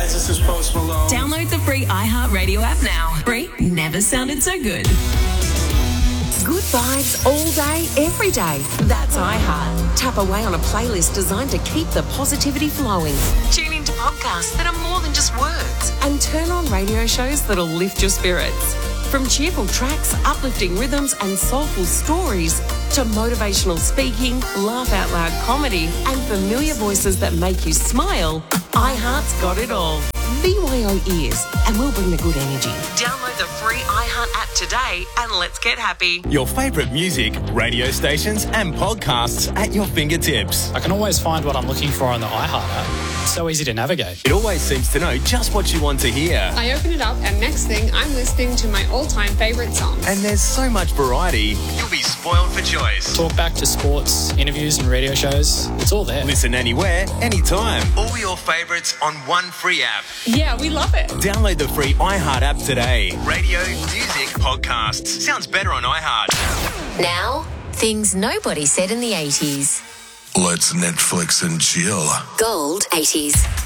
guys, this is Post Malone. Download the free iHeartRadio app now. Free never sounded so good. Good vibes all day, every day. That's iHeart. Tap away on a playlist designed to keep the positivity flowing. Tune into podcasts that are more than just words. And turn on radio shows that'll lift your spirits. From cheerful tracks, uplifting rhythms and soulful stories to motivational speaking, laugh-out-loud comedy and familiar voices that make you smile, iHeart's got it all. BYO ears, and we'll bring the good energy. Download the free iHeart app today and let's get happy. Your favourite music, radio stations and podcasts at your fingertips. I can always find what I'm looking for on the iHeart app. It's so easy to navigate. It always seems to know just what you want to hear. I open it up and next thing I'm listening to my all-time favourite songs. And there's so much variety, you'll be spoiled for choice. Talk back to sports, interviews and radio shows. It's all there. Listen anywhere, anytime. All your favourites on one free app. Yeah, we love it. Download the free iHeart app today. Radio, music, podcasts. Sounds better on iHeart. Now, things nobody said in the 80s. Let's Netflix and chill. Gold 80s.